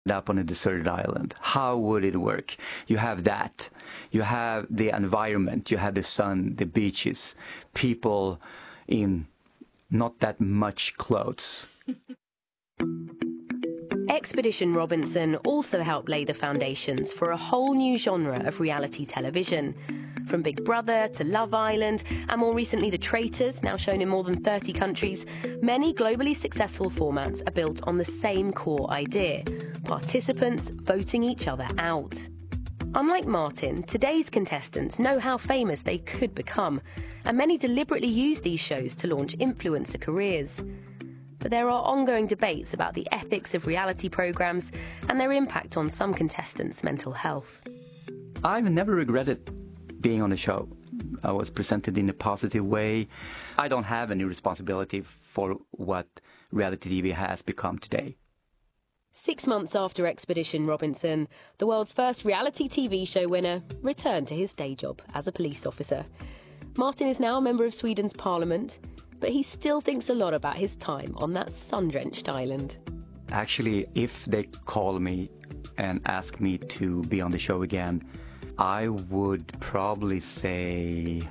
up on a deserted island. How would it work? You have that. You have the environment. You have the sun, the beaches, people in not that much clothes. Expedition Robinson also helped lay the foundations for a whole new genre of reality television. From Big Brother to Love Island, and more recently The Traitors, now shown in more than 30 countries, many globally successful formats are built on the same core idea: participants voting each other out. Unlike Martin, today's contestants know how famous they could become, and many deliberately use these shows to launch influencer careers. But there are ongoing debates about the ethics of reality programmes and their impact on some contestants' mental health. I've never regretted being on the show. I was presented in a positive way. I don't have any responsibility for what reality TV has become today. 6 months after Expedition Robinson, the world's first reality TV show winner returned to his day job as a police officer. Martin is now a member of Sweden's parliament, but he still thinks a lot about his time on that sun-drenched island. Actually, if they call me and ask me to be on the show again, I would probably say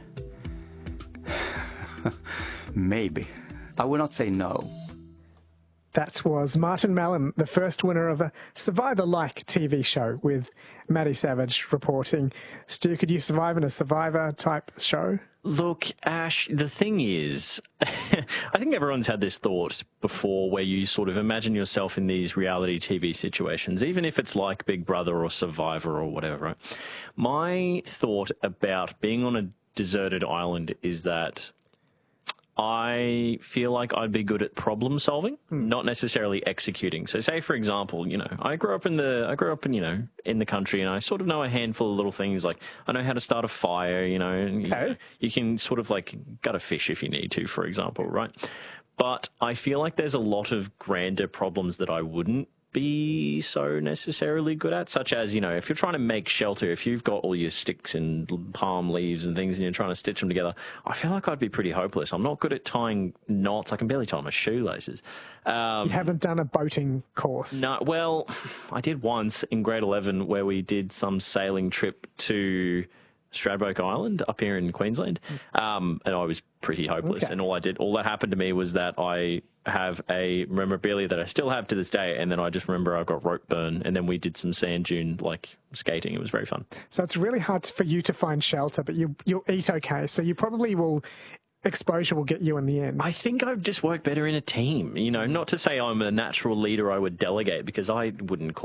maybe. I would not say no. That was Martin Mallon, the first winner of a Survivor-like TV show, with Maddie Savage reporting. Stu, could you survive in a Survivor-type show? Look, Ash, the thing is, I think everyone's had this thought before where you sort of imagine yourself in these reality TV situations, even if it's like Big Brother or Survivor or whatever. Right? My thought about being on a deserted island is that I feel like I'd be good at problem solving, not necessarily executing. So say, for example, I grew up in the country, and I sort of know a handful of little things. Like, I know how to start a fire, and you can sort of like gut a fish if you need to, for example, right? But I feel like there's a lot of grander problems that I wouldn't be so necessarily good at, such as, if you're trying to make shelter, if you've got all your sticks and palm leaves and things and you're trying to stitch them together, I feel like I'd be pretty hopeless. I'm not good at tying knots. I can barely tie my shoelaces. You haven't done a boating course? No, well, I did once in grade 11 where we did some sailing trip to Stradbroke Island up here in Queensland, and I was pretty hopeless. Okay. And all that happened to me was that I have a memorabilia that I still have to this day, and then I just remember I got rope burn, and then we did some sand dune skating. It was very fun. So it's really hard for you to find shelter, but you'll eat okay. So you probably will. Exposure will get you in the end. I think I've just worked better in a team. Not to say I'm a natural leader I would delegate, because I wouldn't call